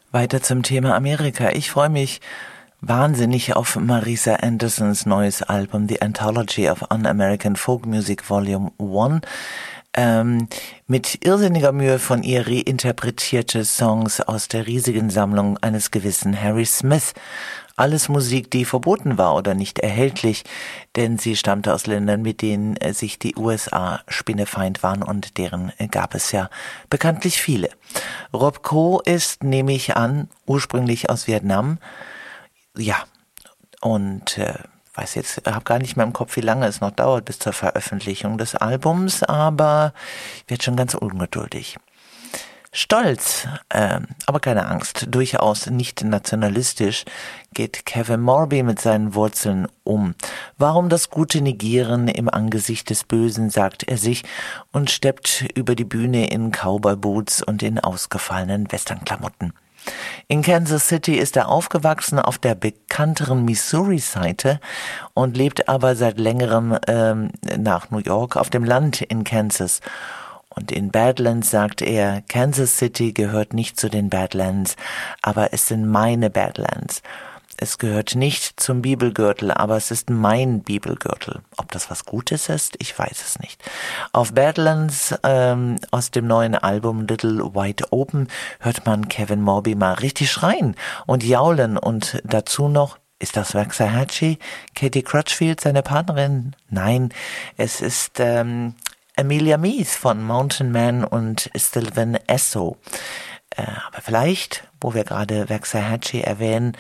Weiter zum Thema Amerika. Ich freue mich wahnsinnig auf Marisa Andersons neues Album The Anthology of Un-American Folk Music Volume 1. Mit irrsinniger Mühe von ihr reinterpretierte Songs aus der riesigen Sammlung eines gewissen Harry Smith. Alles Musik, die verboten war oder nicht erhältlich, denn sie stammte aus Ländern, mit denen sich die USA spinnefeind waren, und deren gab es ja bekanntlich viele. Rob Ko ist, nehme ich an, ursprünglich aus Vietnam. Ja, und weiß jetzt, habe gar nicht mehr im Kopf, wie lange es noch dauert bis zur Veröffentlichung des Albums, aber ich werde schon ganz ungeduldig. Stolz, aber keine Angst, durchaus nicht nationalistisch, geht Kevin Morby mit seinen Wurzeln um. Warum das Gute negieren im Angesicht des Bösen, sagt er sich und steppt über die Bühne in Cowboy-Boots und in ausgefallenen Westernklamotten. In Kansas City ist er aufgewachsen, auf der bekannteren Missouri-Seite, und lebt aber seit längerem nach New York auf dem Land in Kansas. Und in Badlands sagt er, Kansas City gehört nicht zu den Badlands, aber es sind meine Badlands. Es gehört nicht zum Bibelgürtel, aber es ist mein Bibelgürtel. Ob das was Gutes ist, ich weiß es nicht. Auf Badlands aus dem neuen Album Little Wide Open hört man Kevin Morby mal richtig schreien und jaulen, und dazu noch, ist das Waxahachie? Katie Crutchfield, seine Partnerin? Nein, es ist Amelia Meath von Mountain Man und Sylvan Esso. Aber vielleicht, wo wir gerade Waxahachie erwähnen,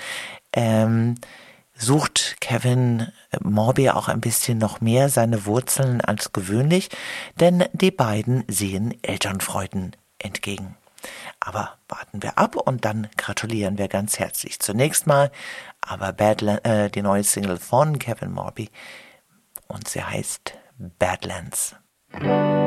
sucht Kevin Morby auch ein bisschen noch mehr seine Wurzeln als gewöhnlich, denn die beiden sehen Elternfreuden entgegen. Aber warten wir ab und dann gratulieren wir ganz herzlich. Zunächst mal aber die neue Single von Kevin Morby, und sie heißt Badlands.